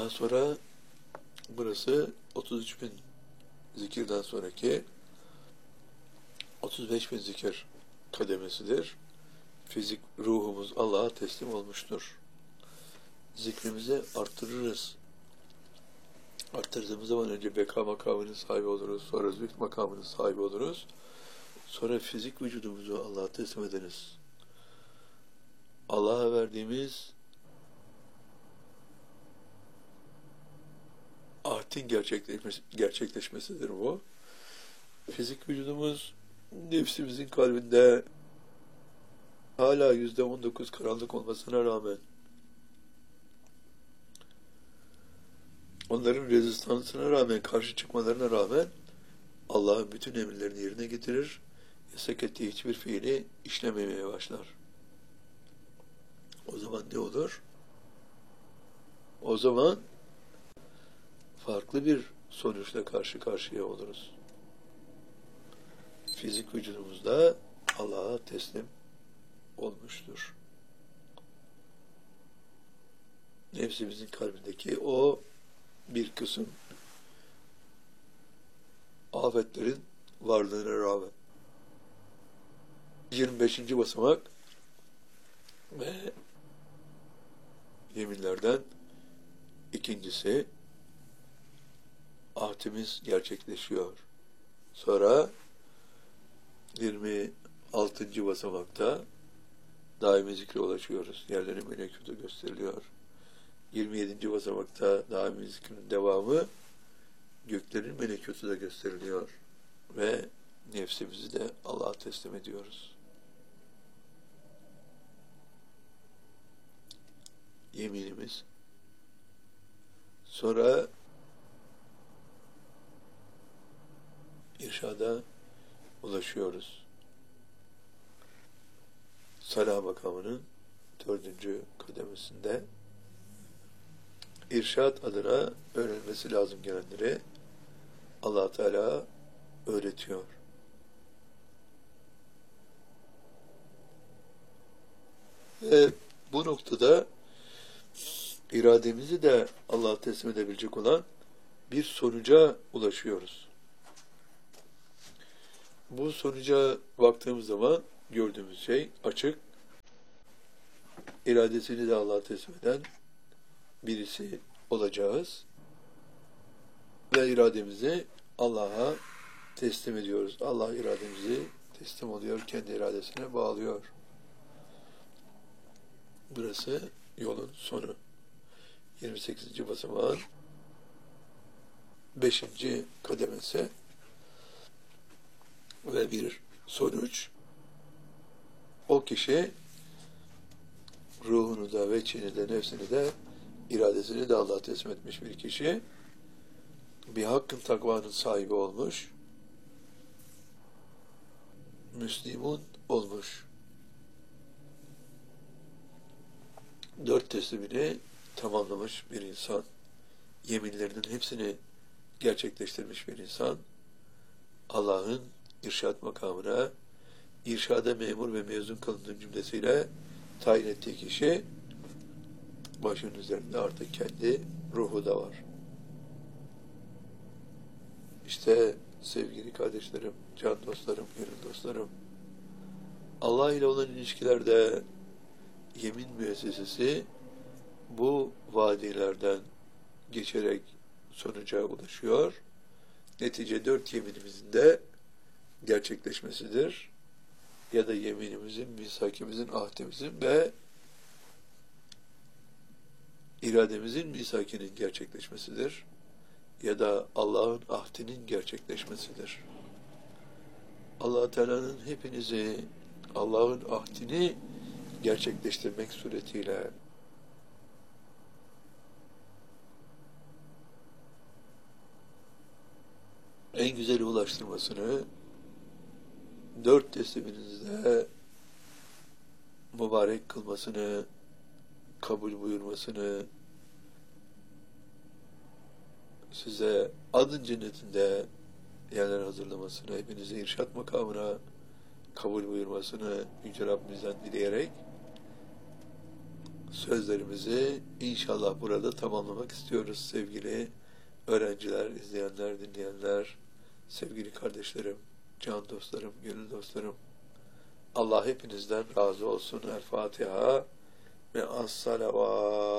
Daha sonra burası 33 bin zikirden sonraki 35 bin zikir kademesidir. Fizik ruhumuz Allah'a teslim olmuştur. Zikrimizi arttırırız. Arttırdığımız zaman önce beka makamının sahibi oluruz. Sonra zühd makamının sahibi oluruz. Sonra fizik vücudumuzu Allah'a teslim ederiz. Allah'a verdiğimiz ahdin gerçekleşmesidir bu. Fizik vücudumuz nefsimizin kalbinde hala %19 karanlık olmasına rağmen, onların rezistansına rağmen, karşı çıkmalarına rağmen Allah'ın bütün emirlerini yerine getirir, yasak ettiği hiçbir fiili işlememeye başlar. O zaman ne olur? O zaman farklı bir sonuçla karşı karşıya oluruz. Fizik vücudumuzda Allah'a teslim olmuştur. Nefsimizin kalbindeki o bir kısım afetlerin varlığına rağmen 25. basamak ve yeminlerden ikincisi, ahdimiz gerçekleşiyor. Sonra 26. basamakta daimi zikre ulaşıyoruz. Yerlerin melekutu gösteriliyor. 27. basamakta daimi zikrin devamı, göklerin melekutu da gösteriliyor. Ve nefsimizi de Allah'a teslim ediyoruz. Yeminimiz. Sonra irşada ulaşıyoruz. Salah makamının 4. kademesinde irşad adına öğrenilmesi lazım gelenleri Allah Teala öğretiyor. Ve bu noktada irademizi de Allah'a teslim edebilecek olan bir sonuca ulaşıyoruz. Bu sonuca baktığımız zaman gördüğümüz şey açık. İradesini de Allah'a teslim eden birisi olacağız. Ve irademizi Allah'a teslim ediyoruz. Allah irademizi teslim oluyor, kendi iradesine bağlıyor. Burası yolun sonu. 28. basamağın 5. kademesi ve bir sonuç. O kişi ruhunu da, veçhini de, nefsini de, iradesini de Allah'a teslim etmiş bir kişi. Bir hakkın takvanın sahibi olmuş. Müslüman olmuş. 4 teslimini tamamlamış bir insan. Yeminlerinin hepsini gerçekleştirmiş bir insan. Allah'ın irşad makamına, irşada memur ve mezun kılındığı cümlesiyle tayin ettiği kişi, başının üzerinde artık kendi ruhu da var. İşte sevgili kardeşlerim, can dostlarım, gönül dostlarım, Allah ile olan ilişkilerde yemin müessesesi bu vadilerden geçerek sonuca ulaşıyor. Netice 4 yeminimizin de gerçekleşmesidir. Ya da yeminimizin, misakimizin, ahdimizin ve irademizin misakinin gerçekleşmesidir. Ya da Allah'ın ahdinin gerçekleşmesidir. Allah Teala'nın hepinizi Allah'ın ahdini gerçekleştirmek suretiyle en güzel ulaştırmasını 4 tesliminizde mübarek kılmasını, kabul buyurmasını, size adın cennetinde yerler hazırlamasını, hepinizi irşad makamına kabul buyurmasını Yüce Rabbimizden dileyerek sözlerimizi inşallah burada tamamlamak istiyoruz sevgili öğrenciler, izleyenler, dinleyenler, sevgili kardeşlerim, can dostlarım, gönül dostlarım. Allah hepinizden razı olsun. El Fatiha ve as-salavat.